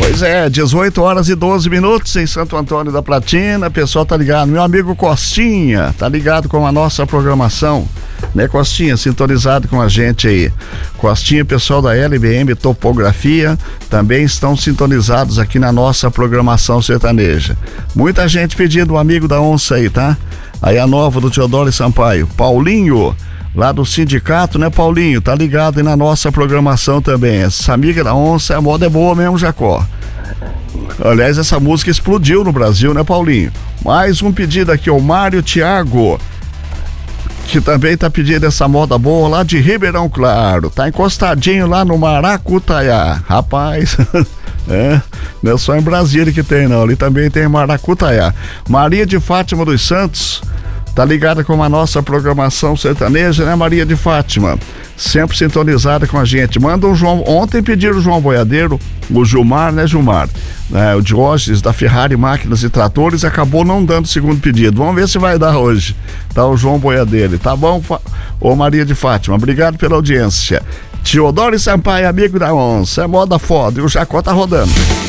Pois é, 18 horas e 12 minutos em Santo Antônio da Platina. Pessoal tá ligado, meu amigo Costinha tá ligado com a nossa programação, né, Costinha? Sintonizado com a gente aí. Costinha, pessoal da LBM Topografia também estão sintonizados aqui na nossa programação sertaneja. Muita gente pedindo o amigo da onça aí, tá? Aí a nova do Teodoro Sampaio, Paulinho, lá do sindicato, né, Paulinho? Tá ligado aí na nossa programação também. Essa amiga da onça, a moda é boa mesmo, Jacó. Aliás, essa música explodiu no Brasil, né, Paulinho? Mais um pedido aqui, o Mário Thiago, que também tá pedindo essa moda boa lá de Ribeirão Claro. Tá encostadinho lá no Maracutaiá. Rapaz, não é só em Brasília que tem, não. Ali também tem Maracutaiá. Maria de Fátima dos Santos tá ligada com a nossa programação sertaneja, né, Maria de Fátima? Sempre sintonizada com a gente. Manda um João. Ontem pediram o João Boiadeiro, o Gilmar, né, Gilmar? O Diógenes da Ferrari Máquinas e Tratores acabou não dando o segundo pedido. Vamos ver se vai dar hoje. Tá o João Boiadeiro. Tá bom, ô Maria de Fátima? Obrigado pela audiência. Teodoro Sampaio, amigo da onça. É moda foda. E o Jacó tá rodando.